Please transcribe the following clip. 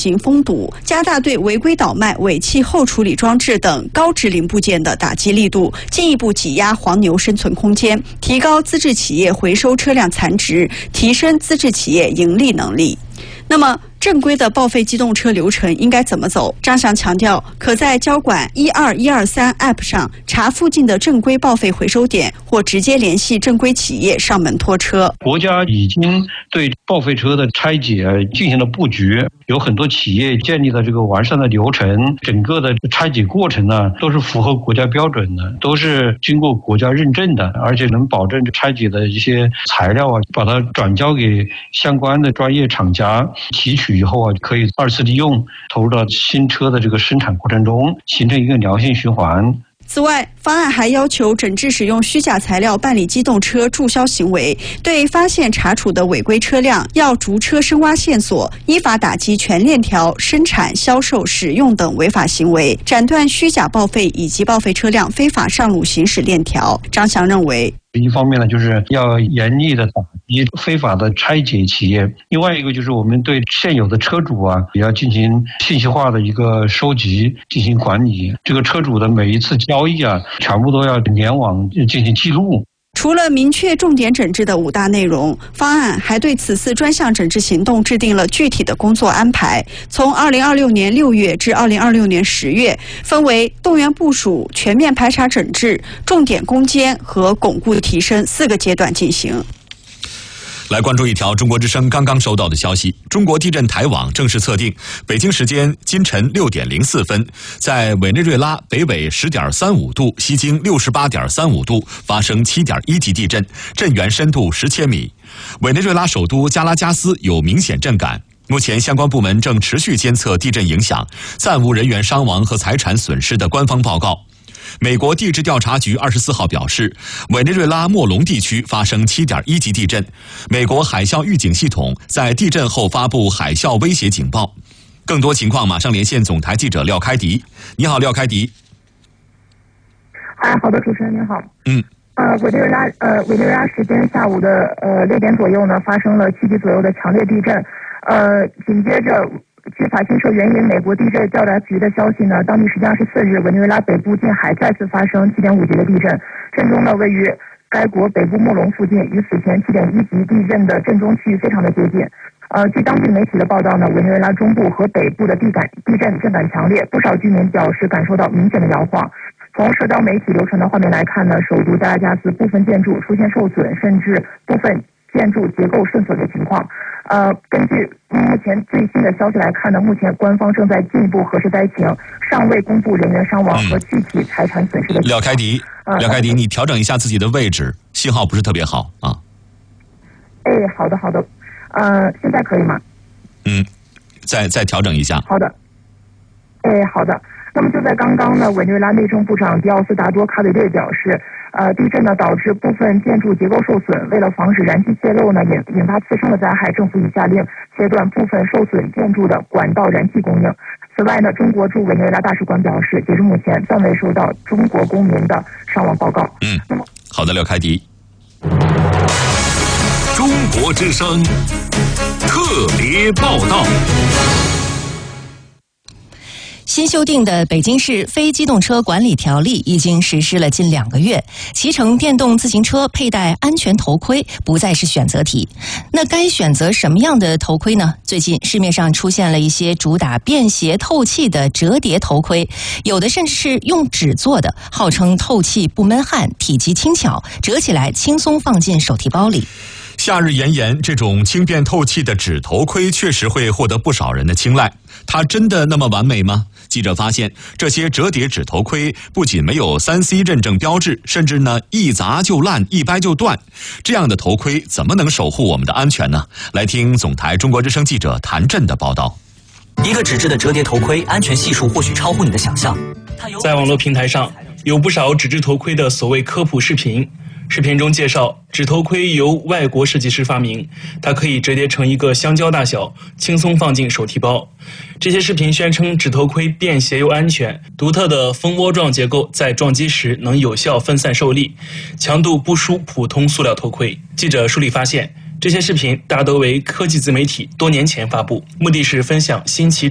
行封堵，加大对违规倒卖尾气后处理装置等高值零部件的打击力度，进一步挤压黄牛生存空间，提高资质企业回收车辆残值，提升资质企业盈利能力。那么正规的报废机动车流程应该怎么走？张翔强调，可在交管12123 App 上查附近的正规报废回收点，或直接联系正规企业上门拖车。 国家已经对报废车的拆解进行了布局，有很多企业建立了这个完善的流程，整个的拆解过程呢都是符合国家标准的，都是经过国家认证的，而且能保证拆解的一些材料把它转交给相关的专业厂家提取以后可以二次利用，投入到新车的这个生产过程中，形成一个良性循环。 此外，方案还要求整治使用虚假材料办理机动车注销行为，对发现查处的违规车辆要逐车深挖线索，依法打击全链条生产、销售、使用等违法行为，斩断虚假报废以及报废车辆非法上路行驶链条。张翔认为， 一方面呢，就是要严厉的打击非法的拆解企业；另外一个就是我们对现有的车主也要进行信息化的一个收集，进行管理。这个车主的每一次交易全部都要联网进行记录。 除了明确重点整治的5大内容，方案还对此次专项整治行动制定了具体的工作安排。从2026年6月至2026年10月，分为动员部署、全面排查整治、重点攻坚和巩固提升4个阶段进行。 来关注一条中国之声刚刚收到的消息，中国地震台网正式测定，北京时间今晨6点04分，在委内瑞拉北纬10.35度，西经68.35度发生7.1级地震，震源深度10千米。委内瑞拉首都加拉加斯有明显震感。目前相关部门正持续监测地震影响，暂无人员伤亡和财产损失的官方报告。美国地质调查局24号表示，委内瑞拉莫隆地区发生7.1级地震，美国海啸预警系统在地震后发布海啸威胁警报。更多情况马上连线总台记者廖开迪。你好，廖开迪。 好的，主持人您好。委内瑞拉时间下午的6点左右呢，发生了7级左右的强烈地震。紧接着，据法新社援引美国地质调查局的消息呢，当地时间24日，委内瑞拉北部近海再次发生7.5级的地震，震中呢位于该国北部莫隆附近，与此前7.1级地震的震中区域非常的接近。据当地媒体的报道呢，委内瑞拉中部和北部的地震震感强烈，不少居民表示感受到明显的摇晃。从社交媒体流传的画面来看呢，首都加拉加斯部分建筑出现受损，甚至部分建筑结构受损的情况。根据目前最新的消息来看呢，目前官方正在进一步核实灾情，尚未公布人员伤亡和具体财产损失的情况。 廖开迪，你调整一下自己的位置，信号不是特别好啊。 好的。现在可以吗？ 再调整一下。 好的。好的。那么就在刚刚呢，委内瑞拉内政部长迪奥斯达多卡韦略表示，地震呢导致部分建筑结构受损，为了防止燃气泄漏呢引发次生的灾害，政府已下令切断部分受损建筑的管道燃气供应。此外呢，中国驻委内瑞拉大使馆表示，截至目前暂未收到中国公民的伤亡报告。 好的，廖开迪。 中国之声特别报道。 新修订的《北京市非机动车管理条例》已经实施了近2个月，骑乘电动自行车佩戴安全头盔不再是选择题。那该选择什么样的头盔呢？最近市面上出现了一些主打便携透气的折叠头盔，有的甚至是用纸做的，号称透气不闷汗，体积轻巧，折起来轻松放进手提包里。 夏日炎炎，这种轻便透气的纸头盔确实会获得不少人的青睐。它真的那么完美吗？记者发现，这些折叠纸头盔不仅没有3C 认证标志，甚至呢一砸就烂，一掰就断。这样的头盔怎么能守护我们的安全呢？来听总台中国之声记者谭震的报道。 一个纸质的折叠头盔，安全系数或许超乎你的想象。 在网络平台上，有不少纸质头盔的所谓科普视频。视频中介绍，纸头盔由外国设计师发明，它可以折叠成一个香蕉大小，轻松放进手提包。这些视频宣称纸头盔便携又安全，独特的蜂窝状结构在撞击时能有效分散受力，强度不输普通塑料头盔。记者梳理发现，这些视频大都为科技自媒体多年前发布，目的是分享新奇